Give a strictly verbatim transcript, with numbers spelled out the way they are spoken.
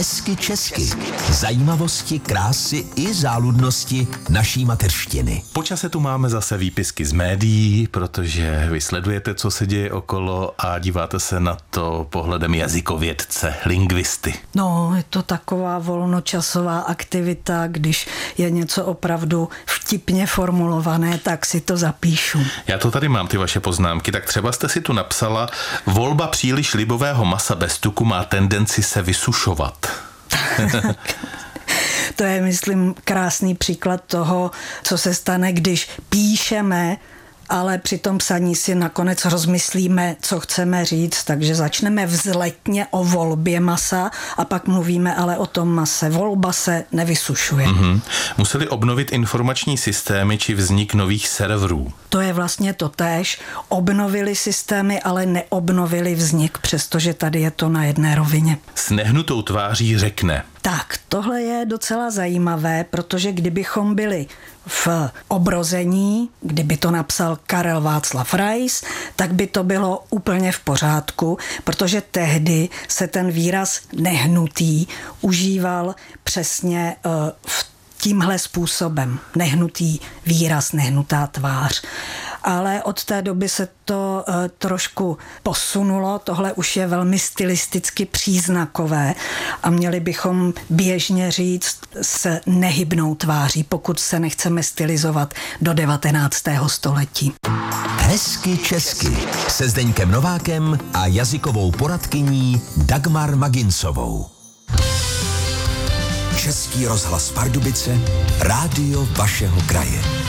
Hezky česky. Zajímavosti, krásy i záludnosti naší mateřštiny. Po čase tu máme zase výpisky z médií, protože vy sledujete, co se děje okolo a díváte se na to pohledem jazykovědce, lingvisty. No, je to taková volnočasová aktivita, když je něco opravdu vtipně formulované, tak si to zapíšu. Já to tady mám, ty vaše poznámky, tak třeba jste si tu napsala, volba příliš libového masa bez tuku má tendenci se vysušovat. To je, myslím, krásný příklad toho, co se stane, když píšeme, ale při tom psaní si nakonec rozmyslíme, co chceme říct, takže začneme vzletně o volbě masa a pak mluvíme ale o tom mase. Volba se nevysušuje. Mm-hmm. Museli obnovit informační systémy či vznik nových serverů. To je vlastně to též. Obnovili systémy, ale neobnovili vznik, přestože tady je to na jedné rovině. S nehnutou tváří řekne. Tak, tohle je docela zajímavé, protože kdybychom byli v obrození, kdyby to napsal Karel Václav Rais, tak by to bylo úplně v pořádku, protože tehdy se ten výraz nehnutý užíval přesně v tímhle způsobem. Nehnutý výraz, nehnutá tvář. Ale od té doby se to e, trošku posunulo, tohle už je velmi stylisticky příznakové a měli bychom běžně říct s nehybnou tváří, pokud se nechceme stylizovat do devatenáctého století. Hezky česky se Zdeňkem Novákem a jazykovou poradkyní Dagmar Maginsovou. Český rozhlas Pardubice, rádio vašeho kraje.